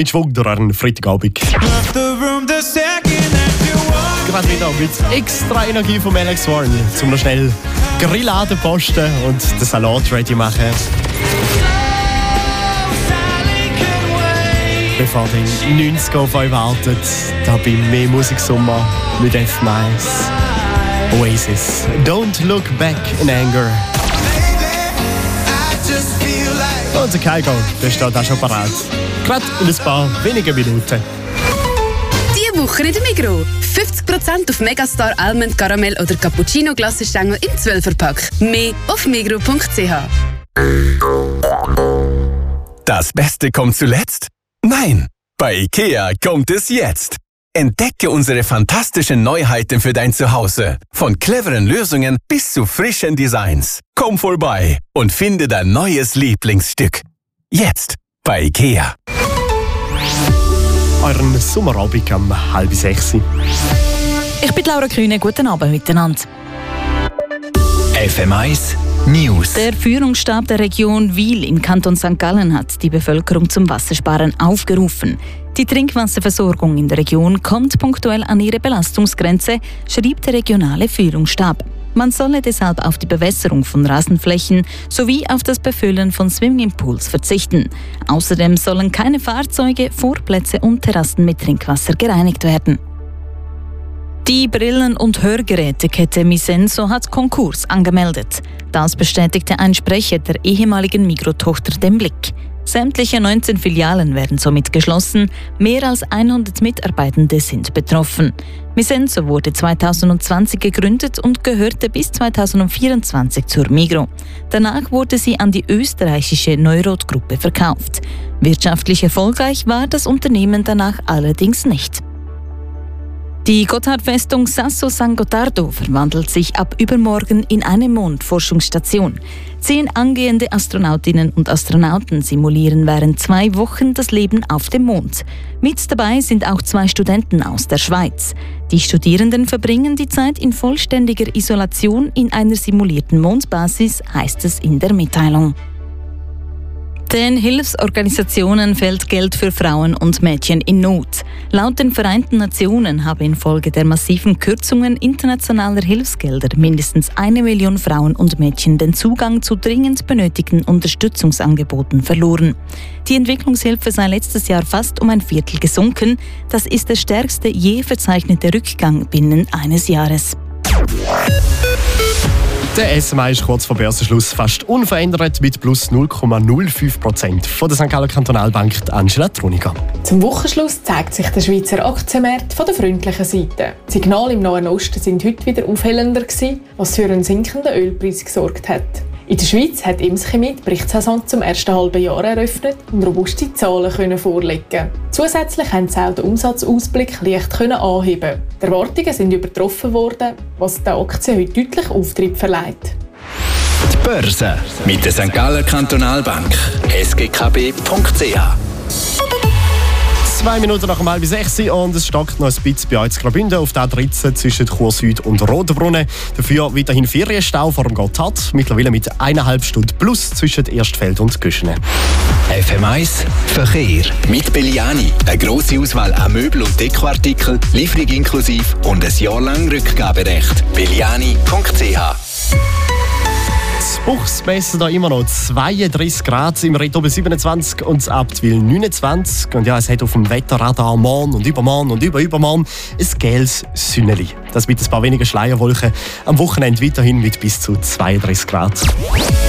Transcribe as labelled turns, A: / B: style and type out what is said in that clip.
A: mit Schwung durch einen Freitagabend. Gerade wieder mit extra Energie von Alex Warren, um noch schnell Grilladen posten und den Salat ready machen. Bevor den 90er auf euch wartet, da bei mehr Musiksommer mit F. Miles. Oasis, Don't Look Back in Anger. Und der Kaigo, der steht auch schon parat. Gerade in ein paar wenigen Minuten.
B: Diese Woche in der Migros. 50% auf Megastar Almond Caramel oder Cappuccino Glassenstängel im 12er-Pack. Mehr auf migros.ch.
C: Das Beste kommt zuletzt? Nein, bei IKEA kommt es jetzt. Entdecke unsere fantastischen Neuheiten für dein Zuhause. Von cleveren Lösungen bis zu frischen Designs. Komm vorbei und finde dein neues Lieblingsstück. Jetzt bei IKEA.
A: Euren Sommerabend um 5:30.
D: Ich bin Laura Kühne, guten Abend miteinander.
C: FM1 News.
D: Der Führungsstab der Region Wil im Kanton St. Gallen hat die Bevölkerung zum Wassersparen aufgerufen. Die Trinkwasserversorgung in der Region kommt punktuell an ihre Belastungsgrenze, schrieb der regionale Führungsstab. Man solle deshalb auf die Bewässerung von Rasenflächen sowie auf das Befüllen von Swimmingpools verzichten. Außerdem sollen keine Fahrzeuge, Vorplätze und Terrassen mit Trinkwasser gereinigt werden. Die Brillen- und Hörgerätekette Misenso hat Konkurs angemeldet. Das bestätigte ein Sprecher der ehemaligen Migros-Tochter Dem Blick. Sämtliche 19 Filialen werden somit geschlossen. Mehr als 100 Mitarbeitende sind betroffen. Misenso wurde 2020 gegründet und gehörte bis 2024 zur Migros. Danach wurde sie an die österreichische Neurot-Gruppe verkauft. Wirtschaftlich erfolgreich war das Unternehmen danach allerdings nicht. Die Gotthardfestung Sasso San Gottardo verwandelt sich ab übermorgen in eine Mondforschungsstation. 10 angehende Astronautinnen und Astronauten simulieren während 2 Wochen das Leben auf dem Mond. Mit dabei sind auch 2 Studenten aus der Schweiz. Die Studierenden verbringen die Zeit in vollständiger Isolation in einer simulierten Mondbasis, heißt es in der Mitteilung. Den Hilfsorganisationen fehlt Geld für Frauen und Mädchen in Not. Laut den Vereinten Nationen haben infolge der massiven Kürzungen internationaler Hilfsgelder mindestens 1 Million Frauen und Mädchen den Zugang zu dringend benötigten Unterstützungsangeboten verloren. Die Entwicklungshilfe sei letztes Jahr fast um ein Viertel gesunken. Das ist der stärkste je verzeichnete Rückgang binnen eines Jahres.
A: Der SMA ist kurz vor Börsenschluss fast unverändert mit plus 0,05% von der St. Galler Kantonalbank Angela Truniger.
E: Zum Wochenschluss zeigt sich der Schweizer Aktienmarkt von der freundlichen Seite. Die Signale im Nahen Osten sind heute wieder aufhellender gewesen, was für einen sinkenden Ölpreis gesorgt hat. In der Schweiz hat Imschemie die Berichtssaison zum ersten halben Jahr eröffnet und robuste Zahlen vorlegen. Zusätzlich haben sie auch den Umsatzausblick leicht anheben. Die Erwartungen sind übertroffen worden, was der Aktie heute deutlich Auftrieb verleiht.
C: Die Börse mit der St. Galler Kantonalbank. sgkb.ch.
A: 2 Minuten nach 5:30 und es stockt noch ein bisschen bei uns in Graubünden auf der A13 zwischen Chur Süd und Rodenbrunnen. Dafür weiterhin Ferienstau vor dem Gotthard, mittlerweile mit 1,5 Stunden plus zwischen Erstfeld und Güschene.
C: FM1 Verkehr mit Belliani. Eine grosse Auswahl an Möbel- und Dekoartikeln, Lieferung inklusive und ein Jahr lang Rückgaberecht. belliani.ch.
A: Das Buchs messen da immer noch 32 Grad, im Ried oben 27 und das Abtwil 29. Und ja, es hat auf dem Wetterradar morgen und übermorgen und übermorgen ein gelbes Sünneli. Das mit ein paar weniger Schleierwolken. Am Wochenende weiterhin mit bis zu 32 Grad.